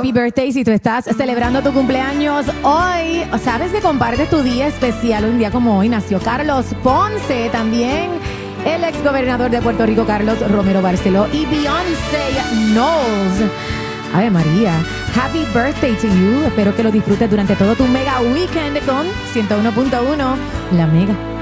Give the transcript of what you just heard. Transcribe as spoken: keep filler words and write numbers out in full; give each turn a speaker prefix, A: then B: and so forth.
A: Happy birthday si tú estás celebrando tu cumpleaños hoy. Sabes que compartes tu día especial. Un día como hoy nació Carlos Ponce, también el ex gobernador de Puerto Rico, Carlos Romero Barceló, y Beyoncé Knowles. Ave María, happy birthday to you. Espero que lo disfrutes durante todo tu mega weekend con ciento uno punto uno La Mega.